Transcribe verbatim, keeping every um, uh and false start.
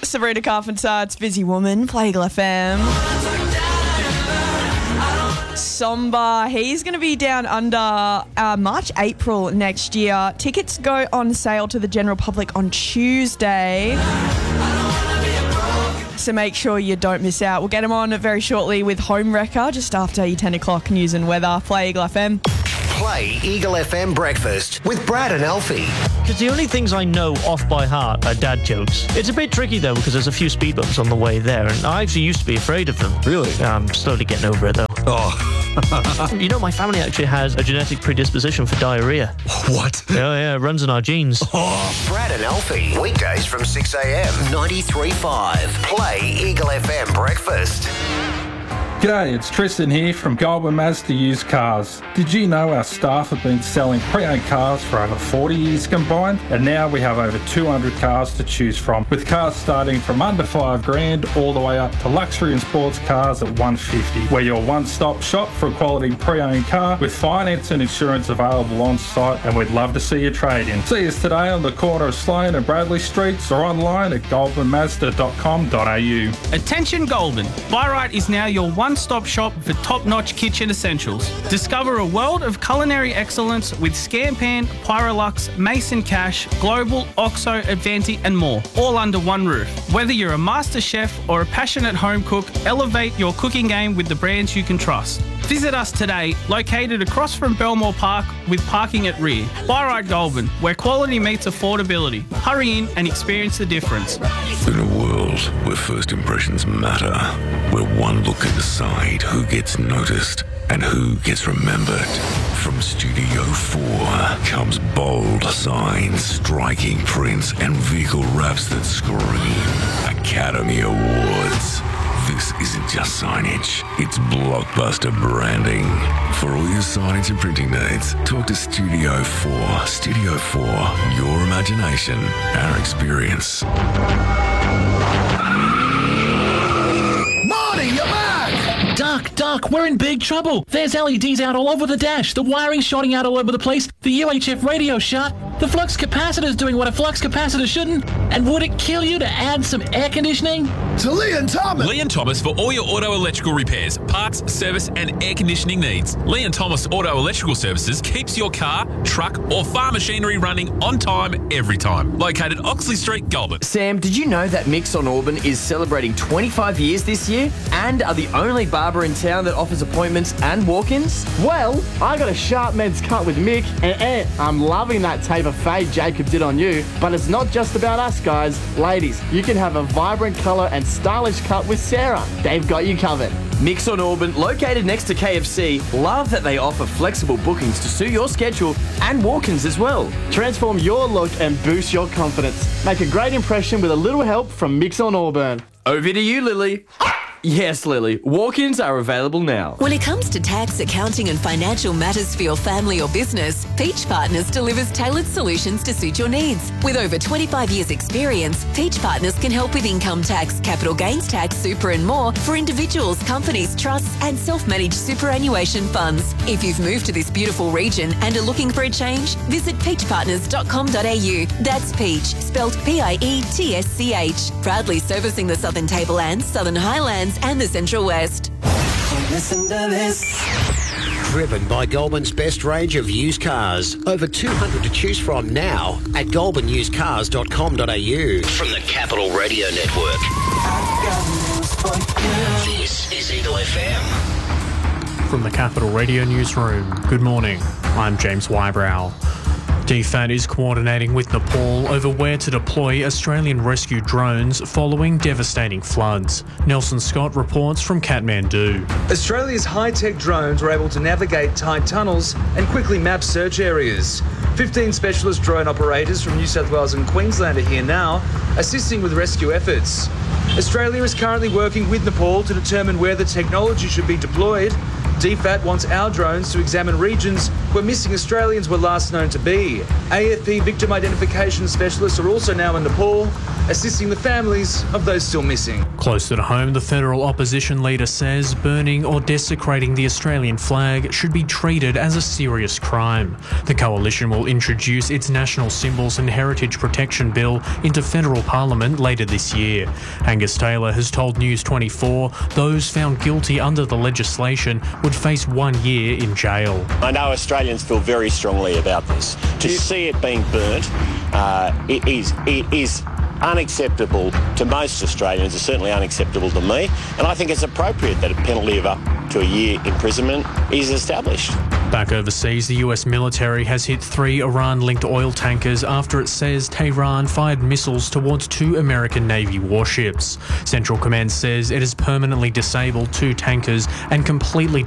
Sabrina Carpenter, it's Busy Woman, Play Eagle F M. Somba, he's going to be down under uh, March, April next year. Tickets go on sale to the general public on Tuesday. So make sure you don't miss out. We'll get him on very shortly with Home Wrecker just after your ten o'clock news and weather. Play Eagle F M. Play Eagle F M Breakfast with Brad and Alfie. Because the only things I know off by heart are dad jokes. It's a bit tricky, though, because there's a few speed bumps on the way there, and I actually used to be afraid of them. Really? I'm slowly getting over it, though. Oh. You know, my family actually has a genetic predisposition for diarrhea. What? Oh, yeah, it runs in our genes. Oh. Brad and Alfie, weekdays from six a.m, ninety-three point five. Play Eagle F M Breakfast. G'day, it's Tristan here from Goldman Mazda Used Cars. Did you know our staff have been selling pre-owned cars for over forty years combined? And now we have over two hundred cars to choose from, with cars starting from under five grand all the way up to luxury and sports cars at one fifty. We're your one-stop shop for a quality pre-owned car with finance and insurance available on site, and we'd love to see you trade in. See us today on the corner of Sloane and Bradley Streets or online at goldman mazda dot com dot a u. Attention Goldman, Buy Right is now your one one-stop shop for top-notch kitchen essentials. Discover a world of culinary excellence with Scampan, Pyrolux, Mason Cash, Global, Oxo, Avanti and more, all under one roof. Whether you're a master chef or a passionate home cook, elevate your cooking game with the brands you can trust. Visit us today, located across from Belmore Park with parking at rear. Buy Right Goulburn, where quality meets affordability. Hurry in and experience the difference. In a world where first impressions matter, where one look can decide who gets noticed and who gets remembered, from Studio four comes bold signs, striking prints, and vehicle wraps that scream Academy Awards. This isn't just signage, it's blockbuster branding. For all your signage and printing needs, talk to Studio four. Studio four, your imagination, our experience. Marty, you're back! Duck, Duck, we're in big trouble. There's L E Ds out all over the dash, the wiring's shorting out all over the place, the U H F radio's shut, the flux capacitor's doing what a flux capacitor shouldn't, and would it kill you to add some air conditioning? To Lee and Thomas! Lee and Thomas for all your auto electrical repairs, parts, service and air conditioning needs. Lee and Thomas Auto Electrical Services keeps your car, truck or farm machinery running on time every time. Located Oxley Street, Goulburn. Sam, did you know that Mix on Auburn is celebrating twenty-five years this year and are the only barber in town that offers appointments and walk-ins? Well, I got a sharp men's cut with Mick, and eh, I'm loving that taper fade Jacob did on you. But it's not just about us, guys. Ladies, you can have a vibrant colour and stylish cut with Sarah. They've got you covered. Mix on Auburn, located next to K F C, love that they offer flexible bookings to suit your schedule and walk-ins as well. Transform your look and boost your confidence. Make a great impression with a little help from Mix on Auburn. Over to you, Lily. Yes, Lily. Walk-ins are available now. When it comes to tax, accounting and financial matters for your family or business, Peach Partners delivers tailored solutions to suit your needs. With over twenty-five years experience, Peach Partners can help with income tax, capital gains tax, super and more for individuals, companies, trusts and self-managed superannuation funds. If you've moved to this beautiful region and are looking for a change, visit peach partners dot com dot a u. That's Peach, spelled P I E T S C H. Proudly servicing the Southern Tablelands, Southern Highlands and the Central West. Listen to this. Driven by Goulburn's best range of used cars. Over two hundred to choose from now at goulburn used cars dot com dot a u. From the Capital Radio Network. This is Eagle F M. From the Capital Radio Newsroom, good morning. I'm James Wybrow. D F A T is coordinating with Nepal over where to deploy Australian rescue drones following devastating floods. Nelson Scott reports from Kathmandu. Australia's high-tech drones were able to navigate tight tunnels and quickly map search areas. fifteen specialist drone operators from New South Wales and Queensland are here now, assisting with rescue efforts. Australia is currently working with Nepal to determine where the technology should be deployed. D FAT wants our drones to examine regions where missing Australians were last known to be. A F P victim identification specialists are also now in Nepal, assisting the families of those still missing. Closer to home, the federal opposition leader says burning or desecrating the Australian flag should be treated as a serious crime. The coalition will introduce its national symbols and heritage protection bill into federal parliament later this year. Angus Taylor has told News twenty-four those found guilty under the legislation would face one year in jail. I know Australians feel very strongly about this. To see it being burnt, uh, it is it is unacceptable to most Australians. It's certainly unacceptable to me, and I think it's appropriate that a penalty of up to a year imprisonment is established. Back overseas, the U S military has hit three Iran-linked oil tankers after it says Tehran fired missiles towards two American Navy warships. Central Command says it has permanently disabled two tankers and completely